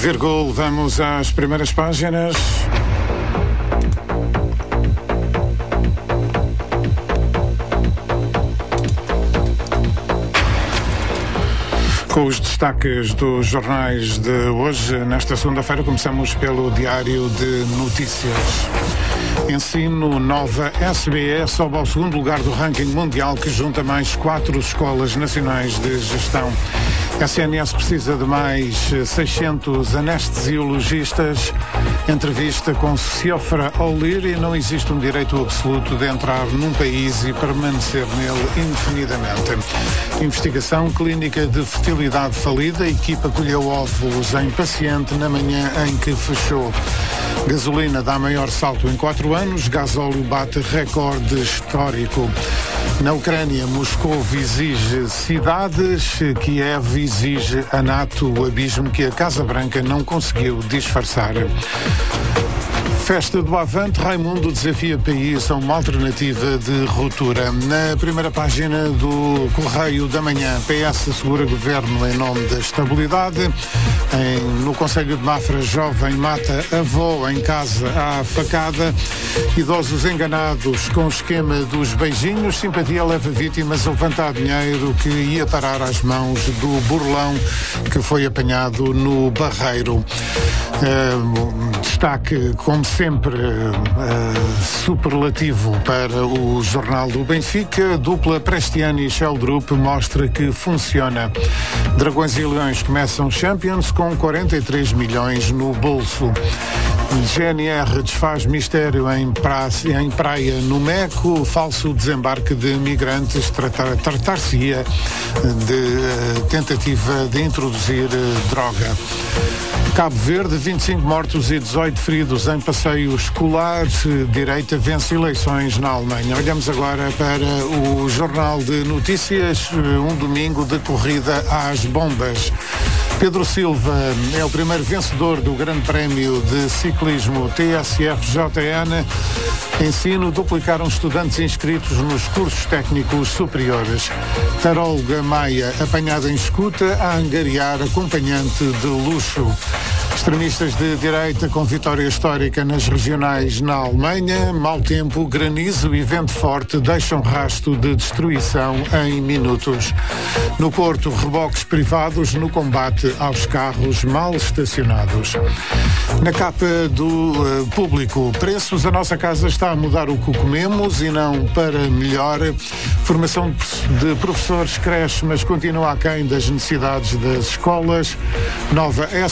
Virgul, vamos às primeiras páginas. Com os destaques dos jornais de hoje, nesta segunda-feira, começamos pelo Diário de Notícias. Ensino Nova SBE sobe ao segundo lugar do ranking mundial, que junta mais 4 escolas nacionais de gestão. A SNS precisa de mais 600 anestesiologistas. Entrevista com Siofra O'Leary. Não existe um direito absoluto de entrar num país e permanecer nele indefinidamente. Investigação clínica de fertilidade falida. A equipa colheu óvulos em paciente na manhã em que fechou. Gasolina dá maior salto em 4 anos. Gasóleo bate recorde histórico. Na Ucrânia, Moscou exige cidades, Kiev exige a NATO, o abismo que a Casa Branca não conseguiu disfarçar. Festa do Avante, Raimundo desafia país a uma alternativa de ruptura. Na primeira página do Correio da Manhã, PS assegura governo em nome da estabilidade. No Concelho de Mafra, jovem mata avó em casa à facada. Idosos enganados com o esquema dos beijinhos. Simpatia leva vítimas a levantar dinheiro que ia parar às mãos do burlão que foi apanhado no Barreiro. Destaque, como sempre, superlativo para o Jornal do Benfica. Dupla Prestiani e Sheldrup mostra que funciona. Dragões e Leões começam Champions com 43 milhões no bolso. GNR desfaz mistério em praia no Meco. Falso desembarque de migrantes. Tratar-se-ia de tentativa de introduzir droga. Cabo Verde, 25 mortos e 18 feridos em passeio escolar. Direita vence eleições na Alemanha. Olhamos agora para o Jornal de Notícias. Um domingo de corrida às bombas. Pedro Silva é o primeiro vencedor do Grande Prémio de Ciclismo TSF-JN. Ensino duplicaram estudantes inscritos nos cursos técnicos superiores. Tarouga Maia, apanhada em escuta a angariar acompanhante de luxo. Extremistas de direita com vitória histórica nas regionais na Alemanha. Mau tempo, granizo e vento forte deixam rastro de destruição em minutos. No Porto, reboques privados no combate aos carros mal estacionados. Na capa do Público, preços, a nossa casa está a mudar o que comemos e não para melhor. Formação de professores cresce, mas continua aquém das necessidades das escolas. Nova